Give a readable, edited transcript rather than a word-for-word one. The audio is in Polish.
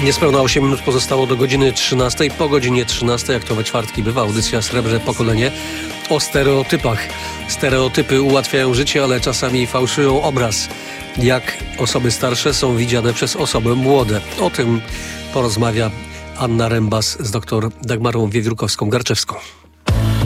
Niespełna 8 minut pozostało do godziny 13. Po godzinie 13, jak to we czwartki bywa, audycja Srebrne Pokolenie o stereotypach. Stereotypy ułatwiają życie, ale czasami fałszują obraz. Jak osoby starsze są widziane przez osoby młode. O tym porozmawia Anna Rembas z dr Dagmarą Wiewiórkowską-Garczewską.